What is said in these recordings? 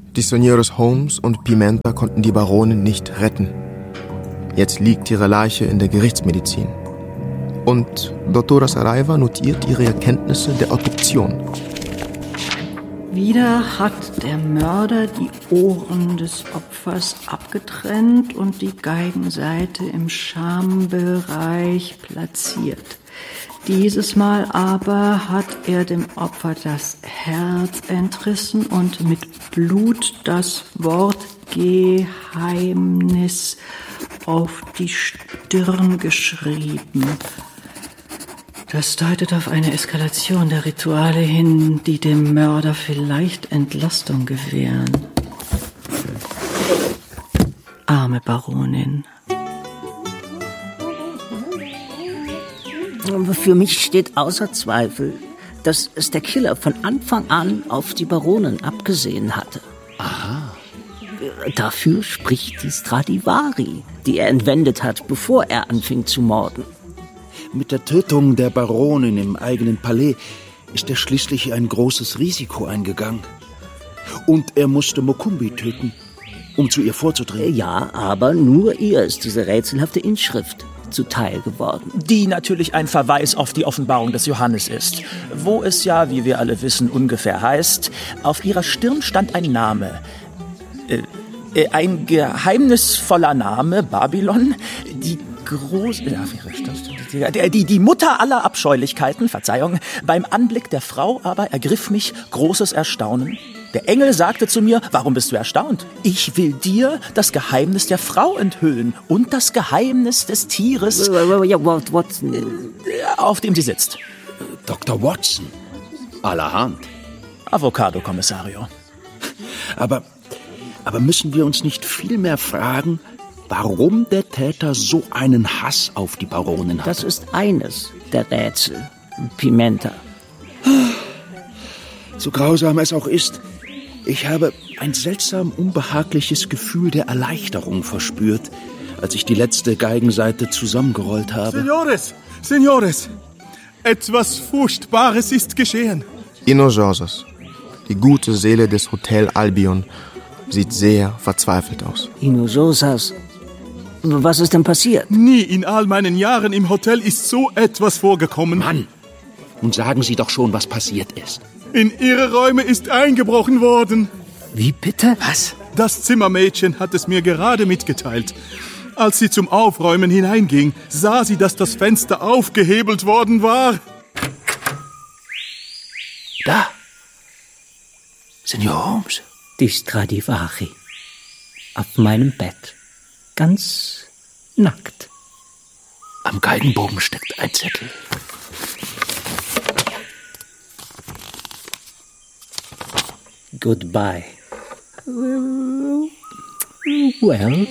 Die Señores Holmes und Pimenta konnten die Baronin nicht retten. Jetzt liegt ihre Leiche in der Gerichtsmedizin. Und Dr. Saraiva notiert ihre Erkenntnisse der Obduktion. Wieder hat der Mörder die Ohren des Opfers abgetrennt und die Geigensaite im Schambereich platziert. Dieses Mal aber hat er dem Opfer das Herz entrissen und mit Blut das Wort Geheimnis auf die Stirn geschrieben. Das deutet auf eine Eskalation der Rituale hin, die dem Mörder vielleicht Entlastung gewähren. Arme Baronin. Für mich steht außer Zweifel, dass es der Killer von Anfang an auf die Baronin abgesehen hatte. Aha. Dafür spricht die Stradivari, die er entwendet hat, bevor er anfing zu morden. Mit der Tötung der Baronin im eigenen Palais ist er schließlich ein großes Risiko eingegangen. Und er musste Mokumbi töten, um zu ihr vorzudringen. Ja, aber nur ihr ist diese rätselhafte Inschrift zuteil geworden. Die natürlich ein Verweis auf die Offenbarung des Johannes ist, wo es ja, wie wir alle wissen, ungefähr heißt, auf ihrer Stirn stand ein Name. Ein geheimnisvoller Name, Babylon, die große... Die Mutter aller Abscheulichkeiten, Verzeihung, beim Anblick der Frau aber ergriff mich großes Erstaunen. Der Engel sagte zu mir, warum bist du erstaunt? Ich will dir das Geheimnis der Frau enthüllen und das Geheimnis des Tieres, Watson. auf dem sie sitzt. Dr. Watson. Allerhand. Avocado, Kommissario. Aber müssen wir uns nicht vielmehr fragen, warum der Täter so einen Hass auf die Baronin hat? Das ist eines der Rätsel, Pimenta. So grausam es auch ist, ich habe ein seltsam unbehagliches Gefühl der Erleichterung verspürt, als ich die letzte Geigensaite zusammengerollt habe. Señores, etwas Furchtbares ist geschehen. Hinojosa, die gute Seele des Hotel Albion, sieht sehr verzweifelt aus. Hinojosas, was ist denn passiert? Nie in all meinen Jahren im Hotel ist so etwas vorgekommen. Mann, nun sagen Sie doch schon, was passiert ist. In Ihre Räume ist eingebrochen worden. Wie bitte? Was? Das Zimmermädchen hat es mir gerade mitgeteilt. Als sie zum Aufräumen hineinging, sah sie, dass das Fenster aufgehebelt worden war. Da. Señor Holmes. Die Stradivari. Auf meinem Bett. Ganz nackt. Am Geigenbogen steckt ein Zettel. Goodbye. Well.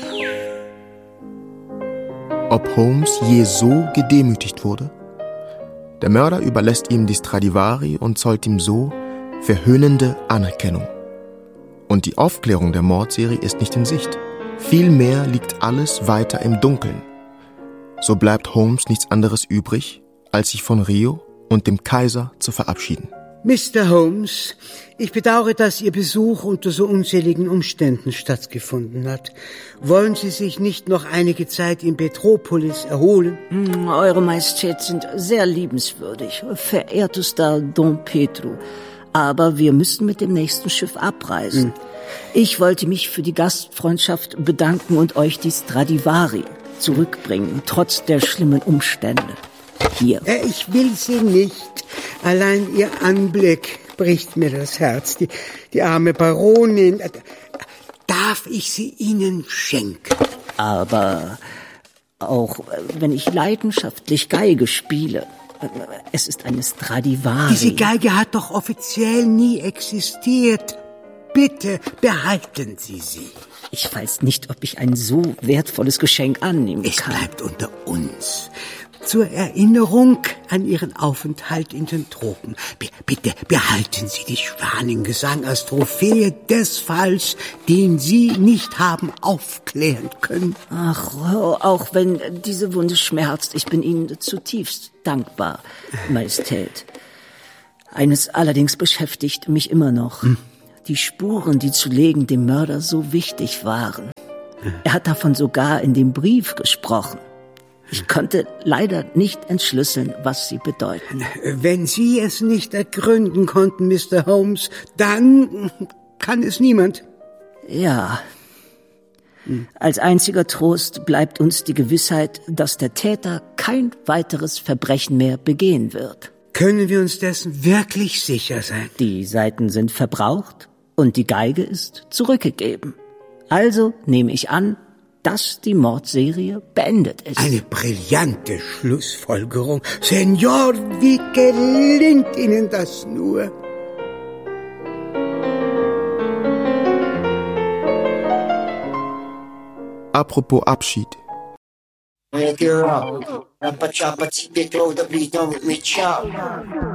Ob Holmes je so gedemütigt wurde? Der Mörder überlässt ihm die Stradivari und zollt ihm so verhöhnende Anerkennung. Und die Aufklärung der Mordserie ist nicht in Sicht. Vielmehr liegt alles weiter im Dunkeln. So bleibt Holmes nichts anderes übrig, als sich von Rio und dem Kaiser zu verabschieden. Mr. Holmes, ich bedauere, dass Ihr Besuch unter so unzähligen Umständen stattgefunden hat. Wollen Sie sich nicht noch einige Zeit in Petropolis erholen? Eure Majestät sind sehr liebenswürdig, verehrtester Don Pedro. Aber wir müssen mit dem nächsten Schiff abreisen. Ich wollte mich für die Gastfreundschaft bedanken und euch die Stradivari zurückbringen, trotz der schlimmen Umstände. Hier. Ich will sie nicht. Allein Ihr Anblick bricht mir das Herz. Die arme Baronin. Darf ich sie Ihnen schenken? Aber auch wenn ich leidenschaftlich Geige spiele, es ist eine Stradivari. Diese Geige hat doch offiziell nie existiert. Bitte behalten Sie sie. Ich weiß nicht, ob ich ein so wertvolles Geschenk annehmen kann. Es bleibt unter uns. Zur Erinnerung an Ihren Aufenthalt in den Tropen. Bitte behalten Sie die Schwanengesang als Trophäe des Falls, den Sie nicht haben aufklären können. Ach, auch wenn diese Wunde schmerzt, ich bin Ihnen zutiefst dankbar, Majestät. Eines allerdings beschäftigt mich immer noch. Die Spuren, die zu legen, dem Mörder so wichtig waren. Er hat davon sogar in dem Brief gesprochen. Ich konnte leider nicht entschlüsseln, was sie bedeuten. Wenn Sie es nicht ergründen konnten, Mr. Holmes, dann kann es niemand. Ja. Als einziger Trost bleibt uns die Gewissheit, dass der Täter kein weiteres Verbrechen mehr begehen wird. Können wir uns dessen wirklich sicher sein? Die Saiten sind verbraucht und die Geige ist zurückgegeben. Also nehme ich an, dass die Mordserie beendet ist. Eine brillante Schlussfolgerung. Senor, wie gelingt Ihnen das nur? Apropos Abschied. Dapat siya, but si Pedro, the bleed with me, ciao.